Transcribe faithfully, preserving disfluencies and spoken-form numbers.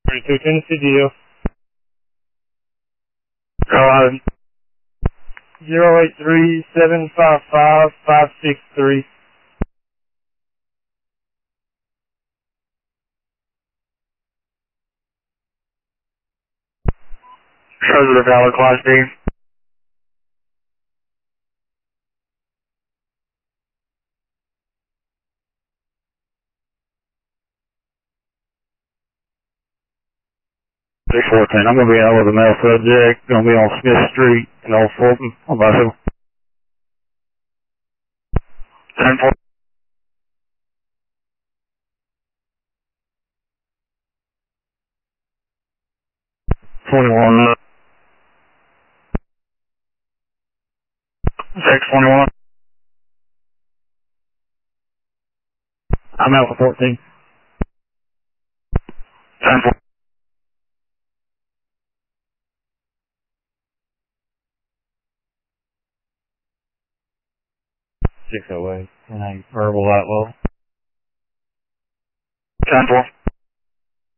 thirty-two Tennessee deal. Go ahead. zero eight three seven five five five six three. Shows the valid Class B. six fourteen, I'm going to be out with a male subject, going to be on Smith Street in Old Fulton, on bicycle. ten four. twenty-one. six twenty-one. I'm out for fourteen. ten four. six oh eight. And I verbal outlaw. ten four.